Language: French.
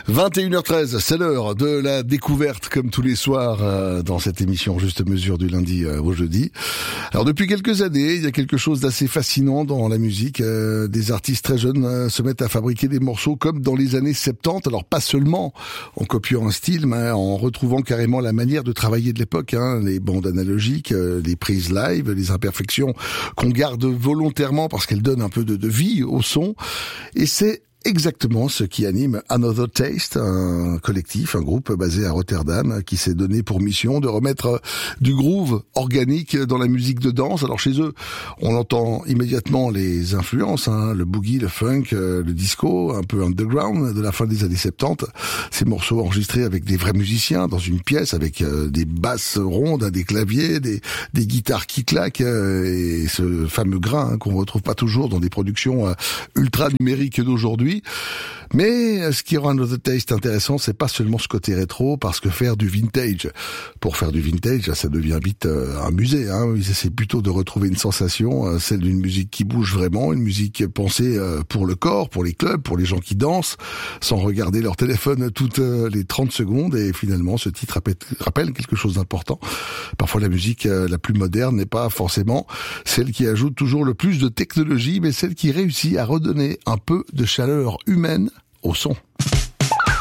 21h13, c'est l'heure de la découverte comme tous les soirs dans cette émission Juste Mesure du lundi au jeudi. Alors depuis quelques années, il y a quelque chose d'assez fascinant dans la musique. Des artistes très jeunes se mettent à fabriquer des morceaux comme dans les années 70. Alors pas seulement en copiant un style, mais en retrouvant carrément la manière de travailler de l'époque. Les bandes analogiques, les prises live, les imperfections qu'on garde volontairement parce qu'elles donnent un peu de vie au son. Et c'est exactement ce qui anime Another Taste, un collectif, un groupe basé à Rotterdam qui s'est donné pour mission de remettre du groove organique dans la musique de danse. Alors chez eux, on entend immédiatement les influences, le boogie, le funk, le disco, un peu underground de la fin des années 70. Ces morceaux enregistrés avec des vrais musiciens dans une pièce avec des basses rondes, des claviers, des guitares qui claquent et ce fameux grain qu'on retrouve pas toujours dans des productions ultra numériques d'aujourd'hui. Mais ce qui rend Another Taste intéressant, c'est pas seulement ce côté rétro, parce que faire du vintage, pour faire du vintage, ça devient vite un musée. Ils essaient plutôt de retrouver une sensation, celle d'une musique qui bouge vraiment, une musique pensée pour le corps, pour les clubs, pour les gens qui dansent, sans regarder leur téléphone toutes les 30 secondes. Et finalement, ce titre rappelle quelque chose d'important. Parfois, la musique la plus moderne n'est pas forcément celle qui ajoute toujours le plus de technologie, mais celle qui réussit à redonner un peu de chaleur humaine au son.